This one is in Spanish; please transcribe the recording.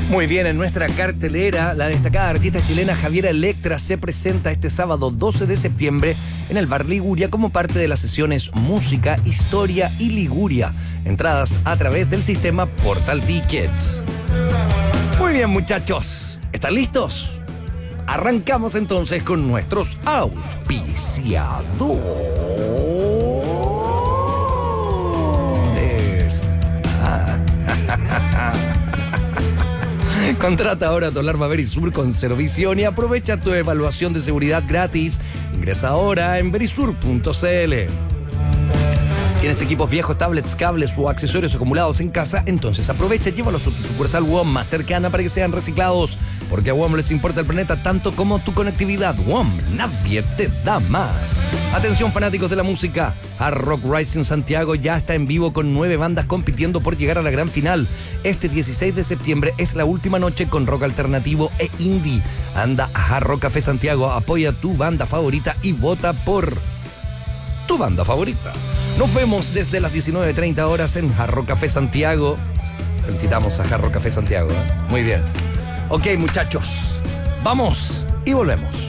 Muy bien, en nuestra cartelera, la destacada artista chilena Javiera Electra se presenta este sábado 12 de septiembre en el Bar Liguria como parte de las sesiones Música, Historia y Liguria. Entradas a través del sistema Portal Tickets. Muy bien, muchachos, ¿están listos? Arrancamos entonces con nuestros auspiciadores. Contrata ahora tu alarma Verisur con Servición y aprovecha tu evaluación de seguridad gratis. Ingresa ahora en verisur.cl. ¿Tienes equipos viejos, tablets, cables o accesorios acumulados en casa? Entonces aprovecha y llévalos a tu sucursal WOM más cercana para que sean reciclados. Porque a WOM les importa el planeta tanto como tu conectividad. WOM, nadie te da más. Atención, fanáticos de la música. Hard Rock Rising Santiago ya está en vivo con 9 bandas compitiendo por llegar a la gran final. Este 16 de septiembre es la última noche con rock alternativo e indie. Anda a Hard Rock Café Santiago, apoya tu banda favorita y vota por tu banda favorita. Nos vemos desde las 19:30 horas en Hard Rock Café Santiago. Felicitamos a Hard Rock Café Santiago, ¿eh? Muy bien. Ok, muchachos, vamos y volvemos.